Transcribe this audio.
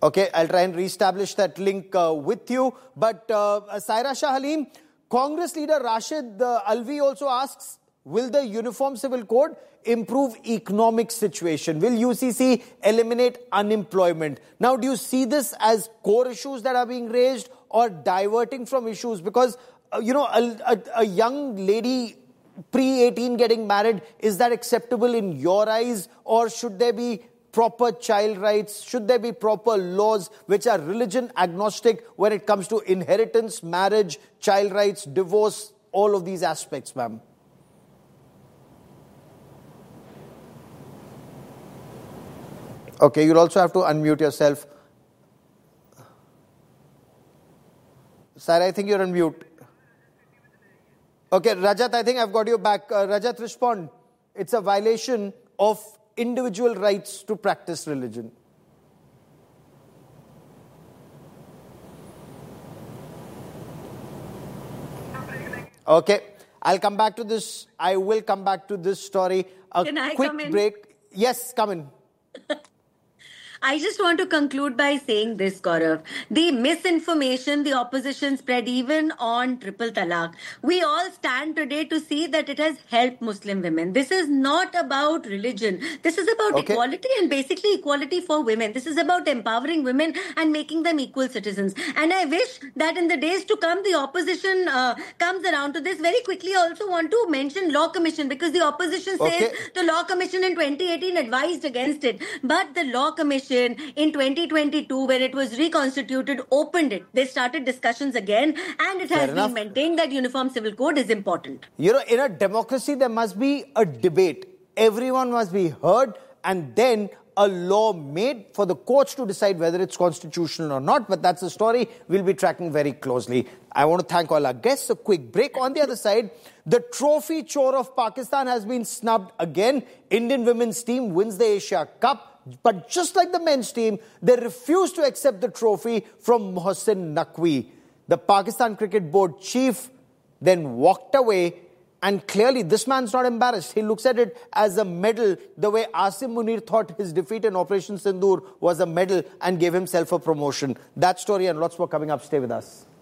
Okay, I'll try and reestablish that link with you. But Saira Shah Halim, Congress leader Rashid Alvi also asks, will the Uniform Civil Code improve economic situation? Will UCC eliminate unemployment? Now, do you see this as core issues that are being raised or diverting from issues? Because, a young lady pre-18 getting married, is that acceptable in your eyes? Or should there be proper child rights? Should there be proper laws which are religion agnostic when it comes to inheritance, marriage, child rights, divorce, all of these aspects, ma'am? Okay, you'll also have to unmute yourself. Sarah, I think you're on mute. Okay, Rajat, I think I've got you back. Rajat, respond. It's a violation of individual rights to practice religion. Okay, I'll come back to this. I will come back to this story. Can I quick come in? break. Yes, come in. I just want to conclude by saying this, Gaurav. The misinformation the opposition spread even on triple talaq. We all stand today to see that it has helped Muslim women. This is not about religion. This is about equality and basically equality for women. This is about empowering women and making them equal citizens. And I wish that in the days to come, the opposition comes around to this. Very quickly, I also want to mention Law Commission because the opposition says the Law Commission in 2018 advised against it. But the Law Commission in 2022, when it was reconstituted, opened it. They started discussions again, and it has been maintained that Uniform Civil Code is important. In a democracy, there must be a debate. Everyone must be heard, and then a law made for the courts to decide whether it's constitutional or not. But that's a story we'll be tracking very closely. I want to thank all our guests. A quick break. On the other side, the trophy chore of Pakistan has been snubbed again. Indian women's team wins the Asia Cup. But just like the men's team, they refused to accept the trophy from Mohsin Naqvi. The Pakistan Cricket Board chief then walked away, and clearly this man's not embarrassed. He looks at it as a medal, the way Asim Munir thought his defeat in Operation Sindoor was a medal and gave himself a promotion. That story and lots more coming up. Stay with us.